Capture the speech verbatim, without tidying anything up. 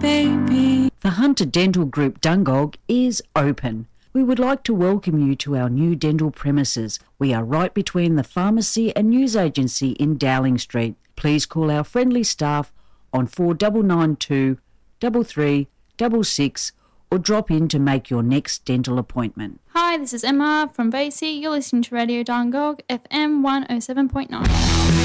baby. The Hunter Dental Group Dungog is open. We would like to welcome you to our new dental premises. We are right between the pharmacy and news agency in Dowling Street. Please call our friendly staff on four nine nine two, three three six six or drop in to make your next dental appointment. Hi, this is Emma from Basie. You're listening to Radio Dungog, F M one oh seven point nine.